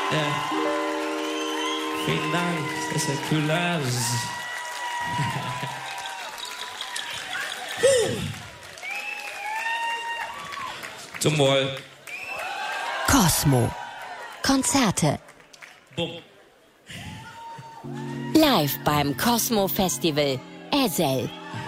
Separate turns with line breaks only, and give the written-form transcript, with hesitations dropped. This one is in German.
Ja. Vielen Dank, das ist cool. Zum Wohl.
Cosmo. Konzerte.
Bumm.
Live beim Cosmo Festival. Ezel.